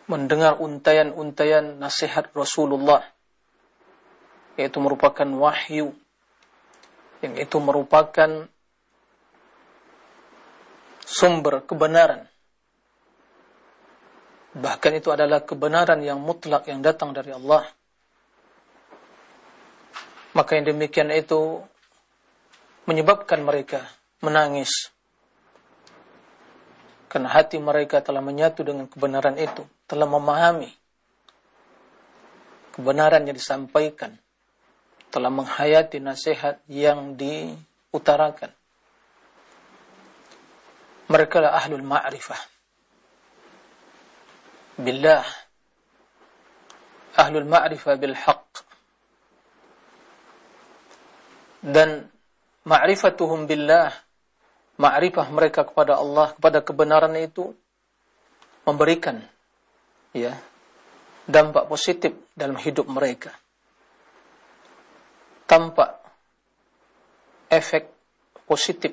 mendengar untayan-untayan nasihat Rasulullah, yaitu merupakan wahyu, yang itu merupakan sumber kebenaran. Bahkan itu adalah kebenaran yang mutlak yang datang dari Allah. Maka yang demikian itu menyebabkan mereka menangis, karena hati mereka telah menyatu dengan kebenaran itu, telah memahami kebenaran yang disampaikan, telah menghayati nasihat yang diutarakan. Mereka adalah ahlul ma'rifah billah, ahlul ma'rifah bil haqq. Dan ma'rifatuhum billah, ma'rifah mereka kepada Allah, kepada kebenaran itu memberikan dampak positif dalam hidup mereka, tampak efek positif,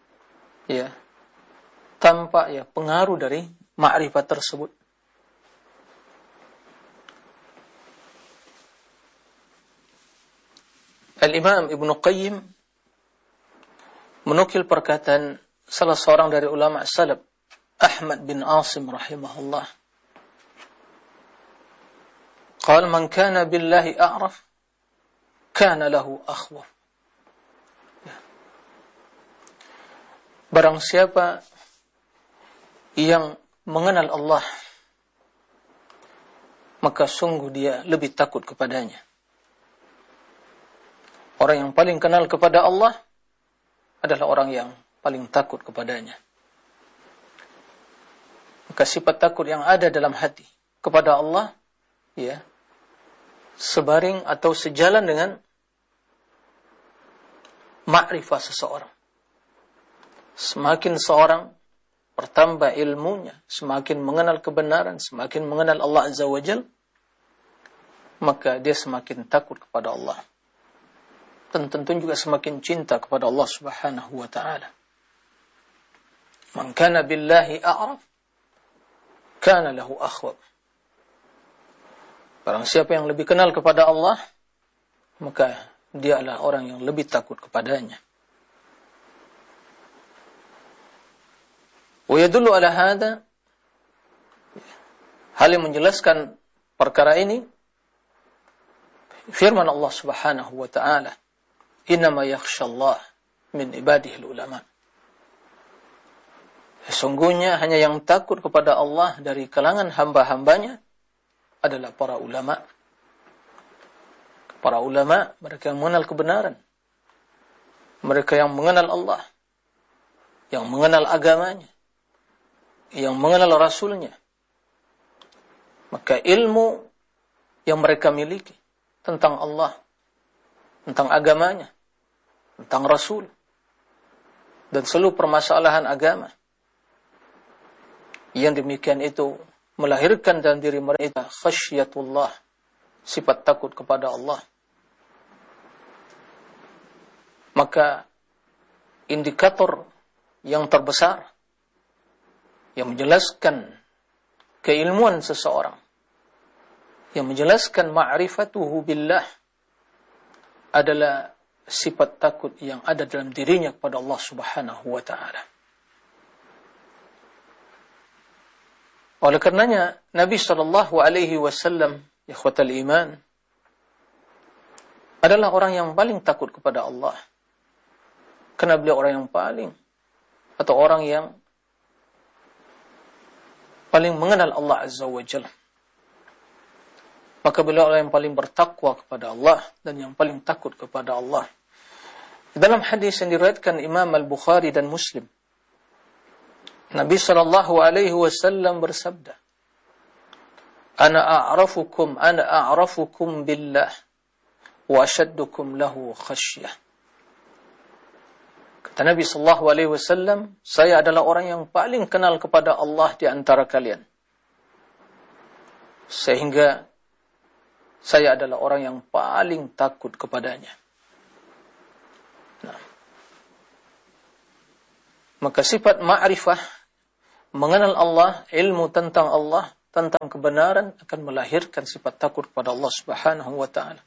tampak pengaruh dari ma'rifat tersebut. Al-Imam Ibnu Qayyim menukil perkataan salah seorang dari ulama salaf, Ahmad bin Asim rahimahullah. Qala man kana billahi a'raf kana lahu akhwaf. Barang siapa yang mengenal Allah, maka sungguh dia lebih takut kepadanya. Orang yang paling kenal kepada Allah adalah orang yang paling takut kepadanya. Maka sifat takut yang ada dalam hati kepada Allah, sebaring atau sejalan dengan ma'rifah seseorang. Semakin seorang bertambah ilmunya, semakin mengenal kebenaran, semakin mengenal Allah Azza wa Jalla, maka dia semakin takut kepada Allah. Dan tentu juga semakin cinta kepada Allah Subhanahu wa ta'ala. Man kana billahi a'raf kana lahu akhwab. Barang siapa yang lebih kenal kepada Allah, maka dia adalah orang yang lebih takut kepadanya. Wa yadullu ala hadha, hal yang menjelaskan perkara ini, firman Allah Subhanahu wa ta'ala, innama yakhshallah min ibadihi ulama. Sesungguhnya hanya yang takut kepada Allah dari kalangan hamba-hambanya adalah para ulama. Para ulama, mereka yang mengenal kebenaran, mereka yang mengenal Allah, yang mengenal agamanya, yang mengenal Rasulnya. Maka ilmu yang mereka miliki tentang Allah, tentang agamanya, tentang Rasul, dan seluruh permasalahan agama, yang demikian itu melahirkan dalam diri mereka khasyatullah, sifat takut kepada Allah. Maka indikator yang terbesar yang menjelaskan keilmuan seseorang, yang menjelaskan ma'rifatuhu billah, adalah sifat takut yang ada dalam dirinya kepada Allah Subhanahu wa ta'ala. Oleh karenanya Nabi sallallahu alaihi wasallam, ikhwatal iman, adalah orang yang paling takut kepada Allah. Karena beliau orang yang paling, atau orang yang paling mengenal Allah Azza wa Jalla. Maka beliau orang yang paling bertakwa kepada Allah dan yang paling takut kepada Allah. Dalam hadis yang diriwayatkan Imam Al-Bukhari dan Muslim, Nabi sallallahu alaihi wasallam bersabda, Ana a'rafukum billah wa ashaddukum lahu khasyah. Kata Nabi sallallahu alaihi wasallam, saya adalah orang yang paling kenal kepada Allah di antara kalian, sehingga saya adalah orang yang paling takut kepadanya. Maka sifat ma'rifah, mengenal Allah, ilmu tentang Allah, tentang kebenaran akan melahirkan sifat takut kepada Allah Subhanahu wa taala.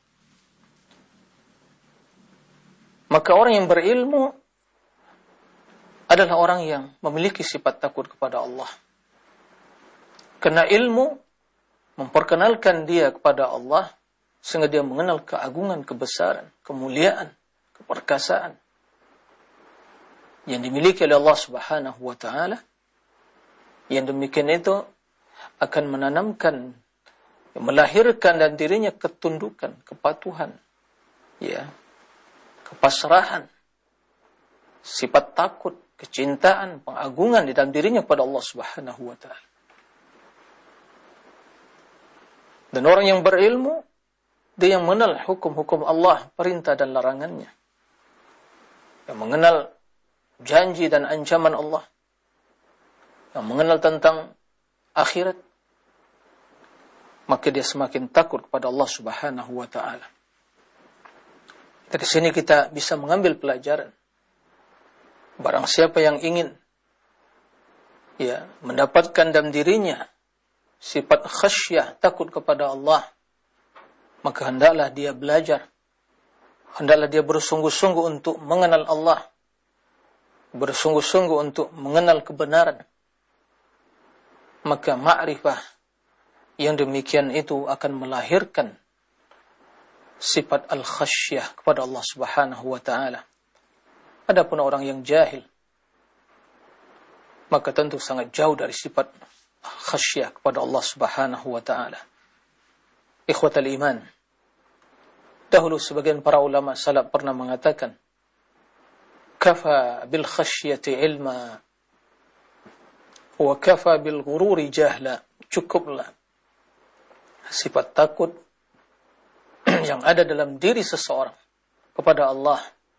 Maka orang yang berilmu adalah orang yang memiliki sifat takut kepada Allah. Karena ilmu memperkenalkan dia kepada Allah sehingga dia mengenal keagungan, kebesaran, kemuliaan, keperkasaan yang dimiliki oleh Allah Subhanahu wa taala. Yang demikian itu akan menanamkan, melahirkan dalam dirinya ketundukan, kepatuhan, ya, kepasrahan, sifat takut, kecintaan, pengagungan di dalam dirinya kepada Allah Subhanahu wa taala. Dan orang yang berilmu, dia yang mengenal hukum-hukum Allah, perintah dan larangannya. Yang mengenal janji dan ancaman Allah. Yang mengenal tentang akhirat. Maka dia semakin takut kepada Allah Subhanahu wa ta'ala. Dari sini kita bisa mengambil pelajaran. Barang siapa yang ingin mendapatkan dalam dirinya sifat khasyah, takut kepada Allah, maka hendaklah dia belajar. Hendaklah dia bersungguh-sungguh untuk mengenal Allah. Bersungguh-sungguh untuk mengenal kebenaran. Maka ma'rifah yang demikian itu akan melahirkan sifat al-khasyah kepada Allah Subhanahu wa ta'ala. Adapun orang yang jahil, maka tentu sangat jauh dari sifat khasyah kepada Allah Subhanahu wa ta'ala. Ikhwatal iman, dahulu sebagian para ulama salaf pernah mengatakan, kafa bil khasyati ilma wa kafa bil ghururi jahla. Cukuplah sifat takut yang ada dalam diri seseorang kepada Allah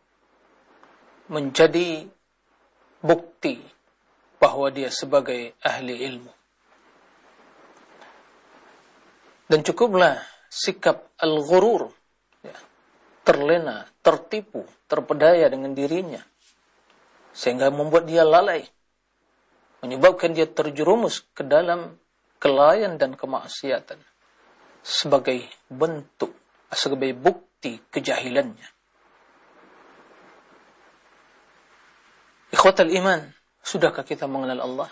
menjadi bukti bahwa dia sebagai ahli ilmu. Dan cukuplah sikap al-ghurur, terlena, tertipu, terpedaya dengan dirinya, sehingga membuat dia lalai, menyebabkan dia terjerumus ke dalam kelalaian dan kemaksiatan sebagai bentuk, sebagai bukti kejahilannya. Ikhwatal iman, sudahkah kita mengenal Allah?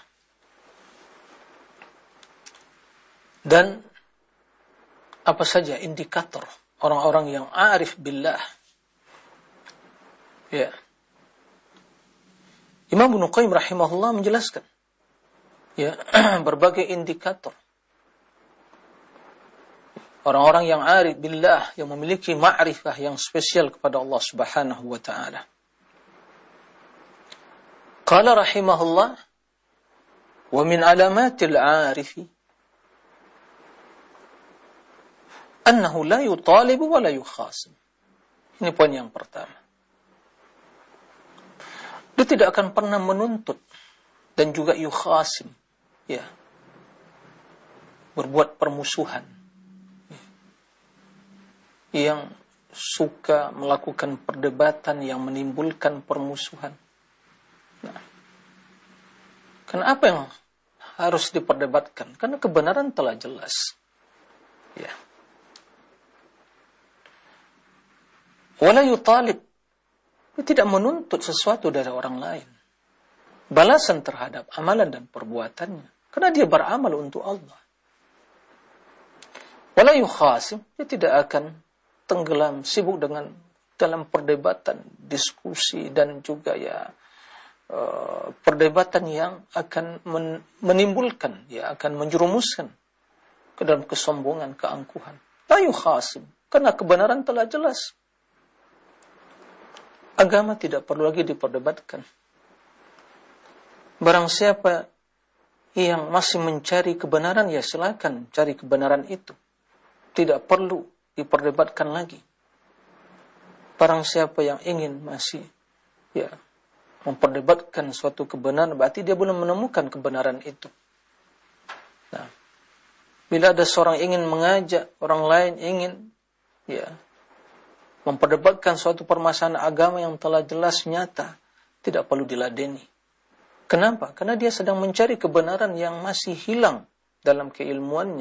Dan apa saja indikator orang-orang yang arif billah? Ya. Imam Ibnu Qayyim rahimahullah menjelaskan berbagai indikator orang-orang yang arif billah, yang memiliki ma'rifah yang spesial kepada Allah Subhanahu wa ta'ala. Qala rahimahullah, wa min alamatil arifi annahu la yutalibu wa la yukhasim. Ini poin yang pertama. Dia tidak akan pernah menuntut dan juga yukhasim, berbuat permusuhan, yang suka melakukan perdebatan yang menimbulkan permusuhan. Nah, kenapa yang harus diperdebatkan? Karena kebenaran telah jelas. Wala yutalib, dia tidak menuntut sesuatu dari orang lain, balasan terhadap amalan dan perbuatannya, karena dia beramal untuk Allah. Wala yukhasim, dia tidak akan tenggelam, sibuk dengan dalam perdebatan, diskusi, dan juga perdebatan yang akan menimbulkan, akan menjerumuskan ke dalam kesombongan, keangkuhan. La yukhasim, karena kebenaran telah jelas. Agama tidak perlu lagi diperdebatkan. Barang siapa yang masih mencari kebenaran, ya silakan cari kebenaran itu. Tidak perlu diperdebatkan lagi. Barang siapa yang ingin masih memperdebatkan suatu kebenaran, berarti dia belum menemukan kebenaran itu. Nah, bila ada seorang ingin mengajak orang lain, ingin memperdebatkan suatu permasalahan agama yang telah jelas nyata, tidak perlu diladeni. Kenapa? Karena dia sedang mencari kebenaran yang masih hilang dalam keilmuannya